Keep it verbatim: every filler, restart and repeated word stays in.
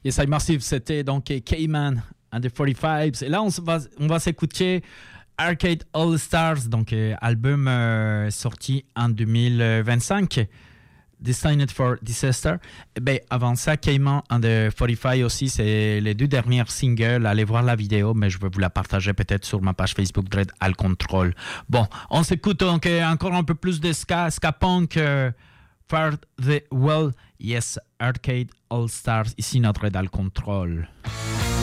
Yes, I Massive, c'était donc Cayman and the forty-fives. Et là, on va, on va s'écouter Arcade All Stars, donc euh, album euh, sorti en deux mille vingt-cinq. Destined for Disaster. Et ben, avant ça, Cayman and the forty-five aussi, c'est les deux dernières singles. Allez voir la vidéo, mais je vais vous la partager peut-être sur ma page Facebook Dread Al Control. Bon, on s'écoute donc euh, encore un peu plus de ska, ska punk. Euh, For the Well, yes, Arcade All Stars, ici notre Dread Al Control.